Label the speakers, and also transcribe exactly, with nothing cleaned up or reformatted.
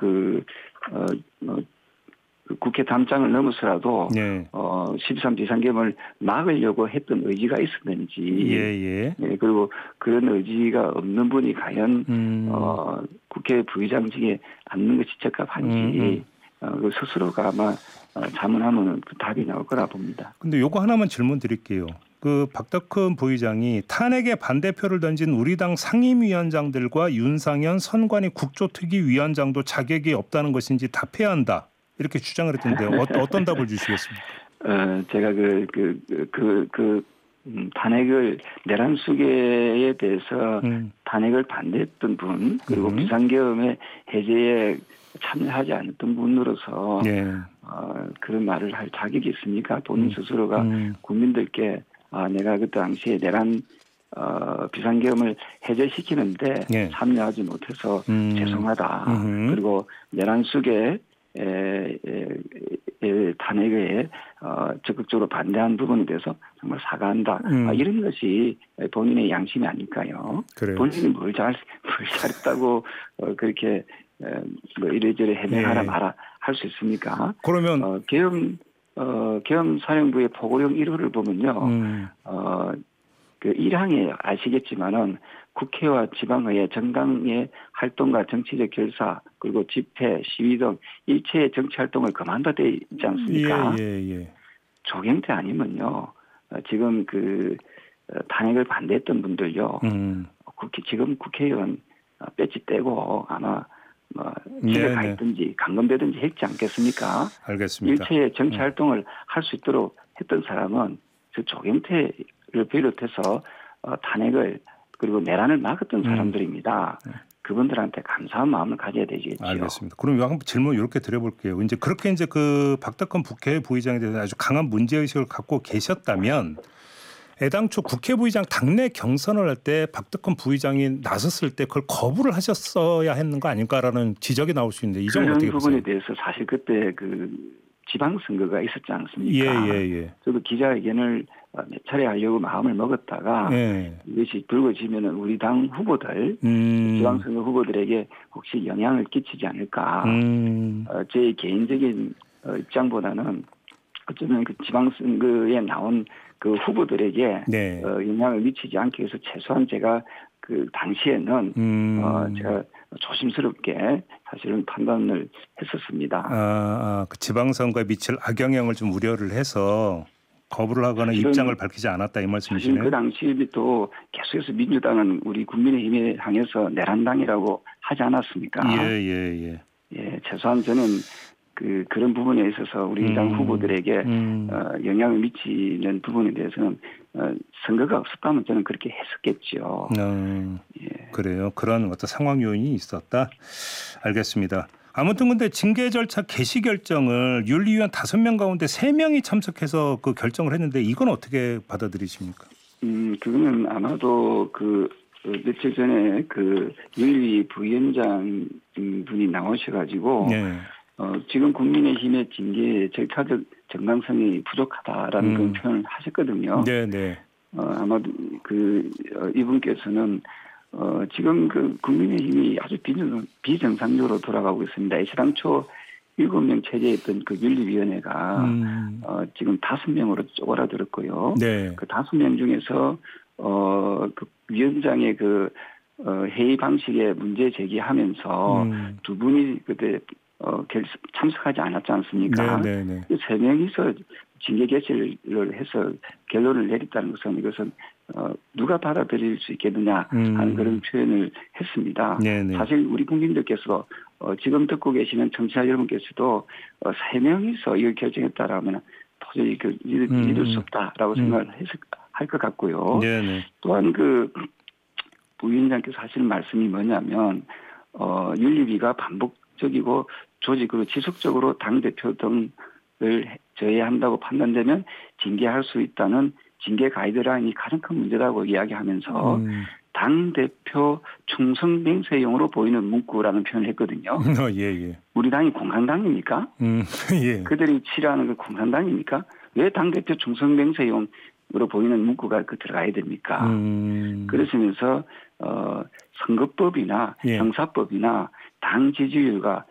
Speaker 1: 그, 어, 어, 국회 담장을 넘어서라도
Speaker 2: 네.
Speaker 1: 어, 십삼 비상계엄을 막으려고 했던 의지가 있었는지,
Speaker 2: 예, 예.
Speaker 1: 예, 그리고 그런 의지가 없는 분이 과연
Speaker 2: 음.
Speaker 1: 어, 국회 부의장직에 앉는 것이 적합한지
Speaker 2: 음, 음.
Speaker 1: 어, 그 스스로가 아마 어, 자문하면 그 답이 나올 거라 봅니다.
Speaker 2: 근데 요거 하나만 질문 드릴게요. 그 박덕흠 부의장이 탄핵에 반대표를 던진 우리 당 상임위원장들과 윤상현 선관위 국조특위위원장도 자격이 없다는 것인지 답해야 한다. 이렇게 주장을 했던데 어, 어떤 답을 주시겠습니까?
Speaker 1: 어, 제가 그, 그, 그, 그, 그 음, 탄핵을 내란 수계에 대해서
Speaker 2: 음.
Speaker 1: 탄핵을 반대했던 분, 그리고
Speaker 2: 음.
Speaker 1: 비상계엄의 해제에 참여하지 않았던 분으로서
Speaker 2: 네.
Speaker 1: 어, 그런 말을 할 자격이 있습니까? 본인
Speaker 2: 음.
Speaker 1: 스스로가
Speaker 2: 음.
Speaker 1: 국민들께 아, 내가 그 당시에 내란 어, 비상계엄을 해제시키는데
Speaker 2: 네.
Speaker 1: 참여하지 못해서
Speaker 2: 음.
Speaker 1: 죄송하다.
Speaker 2: 음흠.
Speaker 1: 그리고 내란 수계 에, 에, 에, 탄핵에 어, 적극적으로 반대한 부분에 대해서 정말 사과한다.
Speaker 2: 음.
Speaker 1: 아, 이런 것이 본인의 양심이 아닐까요?
Speaker 2: 그래요.
Speaker 1: 본인이 뭘 잘, 뭘 잘했다고 어, 그렇게 에, 뭐 이래저래 해명하라
Speaker 2: 예.
Speaker 1: 마라 할 수 있습니까?
Speaker 2: 그러면
Speaker 1: 어, 계엄 어, 계엄사령부의 포고령 일 호를 보면요.
Speaker 2: 음.
Speaker 1: 어, 그 일 항에 아시겠지만은 국회와 지방의회 정당의 활동과 정치적 결사 그리고 집회, 시위 등 일체의 정치 활동을 금한다 돼 있지 않습니까?
Speaker 2: 예, 예, 예.
Speaker 1: 조경태 아니면요. 어, 지금 그 어, 탄핵을 반대했던 분들요.
Speaker 2: 음.
Speaker 1: 국회 지금 국회의원 어, 배지 떼고 아마 뭐 집에
Speaker 2: 네,
Speaker 1: 가
Speaker 2: 네.
Speaker 1: 있든지 감금되든지 했지 않겠습니까?
Speaker 2: 알겠습니다.
Speaker 1: 일체의 정치
Speaker 2: 음.
Speaker 1: 활동을 할 수 있도록 했던 사람은 그 조경태를 비롯해서 어, 탄핵을 그리고 내란을 막았던
Speaker 2: 음.
Speaker 1: 사람들입니다. 그분들한테 감사한 마음을 가져야 되겠죠.
Speaker 2: 알겠습니다. 그럼 한번 질문 이렇게 드려볼게요. 이제 그렇게 이제 그 박덕흠 국회 부의장에 대해서 아주 강한 문제 의식을 갖고 계셨다면 애당초 국회 부의장 당내 경선을 할 때 박덕흠 부의장이 나섰을 때 그걸 거부를 하셨어야 했는 거 아닐까라는 지적이 나올 수 있는데 이 점은
Speaker 1: 그런
Speaker 2: 어떻게
Speaker 1: 부분에
Speaker 2: 보세요?
Speaker 1: 대해서 사실 그때 그 지방선거가 있었지 않습니까?
Speaker 2: 예예예. 예, 예.
Speaker 1: 저도 기자회견을 몇 차례 하려고 마음을 먹었다가
Speaker 2: 예.
Speaker 1: 이것이 불거지면 우리 당 후보들
Speaker 2: 음.
Speaker 1: 지방선거 후보들에게 혹시 영향을 끼치지 않을까?
Speaker 2: 음.
Speaker 1: 어, 제 개인적인 어, 입장보다는 어쩌면 그 지방선거에 나온 그 후보들에게
Speaker 2: 네.
Speaker 1: 어, 영향을 미치지 않기 위해서 최소한 제가 그 당시에는
Speaker 2: 음.
Speaker 1: 어, 제가 조심스럽게 사실은 판단을 했었습니다.
Speaker 2: 아, 아, 그 지방선거에 미칠 악영향을 좀 우려를 해서 거부를 하거나 입장을 밝히지 않았다 이
Speaker 1: 사실
Speaker 2: 말씀이시네요.
Speaker 1: 그 당시에도 계속해서 민주당은 우리 국민의힘에 향해서 내란당이라고 하지 않았습니까?
Speaker 2: 예예예. 예, 예.
Speaker 1: 예, 최소한 저는 그 그런 부분에 있어서 우리 당
Speaker 2: 음,
Speaker 1: 후보들에게
Speaker 2: 음.
Speaker 1: 어, 영향을 미치는 부분에 대해서는 어, 선거가 없었다면 저는 그렇게 했었겠죠.
Speaker 2: 어,
Speaker 1: 예.
Speaker 2: 그래요. 그런 어떤 상황 요인이 있었다. 알겠습니다. 아무튼 근데 징계 절차 개시 결정을 윤리위원 다섯 명 가운데 세 명이 참석해서 그 결정을 했는데 이건 어떻게 받아들이십니까?
Speaker 1: 음, 그거는 아마도 그 어, 며칠 전에 그 윤리 부위원장 분이 나오셔가지고
Speaker 2: 네.
Speaker 1: 어, 지금 국민의힘의 징계 절차적 정당성이 부족하다라는
Speaker 2: 음.
Speaker 1: 그런 표현을 하셨거든요.
Speaker 2: 네, 네.
Speaker 1: 어, 아마도 그 어, 이분께서는 어, 지금 그 국민의힘이 아주 비정, 비정상적으로 돌아가고 있습니다. 애시당초 일곱 명 체제였던 그 윤리위원회가
Speaker 2: 음.
Speaker 1: 어, 지금 다섯 명으로 쪼그라들었고요.
Speaker 2: 네.
Speaker 1: 그 다섯 명 중에서 어, 그 위원장의 그 어, 회의 방식에 문제 제기하면서
Speaker 2: 음.
Speaker 1: 두 분이 그때 어, 결, 참석하지 않았지 않습니까?
Speaker 2: 네, 네, 네.
Speaker 1: 세 명이서 징계 개시를 해서 결론을 내렸다는 것은 이것은 어, 누가 받아들일 수 있겠느냐 하는
Speaker 2: 음.
Speaker 1: 그런 표현을 했습니다.
Speaker 2: 네, 네.
Speaker 1: 사실 우리 국민들께서 어, 지금 듣고 계시는 청취자 여러분께서도 어, 세 명이서 이걸 결정했다라면 도저히 그 믿을,
Speaker 2: 음.
Speaker 1: 믿을 수 없다라고
Speaker 2: 음.
Speaker 1: 생각을 했을 할 것 같고요.
Speaker 2: 네, 네.
Speaker 1: 또한 그 부위원장께서 하시는 말씀이 뭐냐면 어, 윤리위가 반복적이고 조직으로 지속적으로 당 대표 등을 제외한다고 판단되면 징계할 수 있다는 징계 가이드라인이 가장 큰 문제라고 이야기하면서
Speaker 2: 음.
Speaker 1: 당 대표 충성 맹세용으로 보이는 문구라는 표현을 했거든요.
Speaker 2: 어, 예, 예.
Speaker 1: 우리 당이 공산당입니까?
Speaker 2: 음, 예.
Speaker 1: 그들이 치료하는 그 공산당입니까? 왜 당 대표 충성 맹세용으로 보이는 문구가 그 들어가야 됩니까?
Speaker 2: 음.
Speaker 1: 그러시면서 어, 선거법이나
Speaker 2: 예.
Speaker 1: 형사법이나 당 지지율과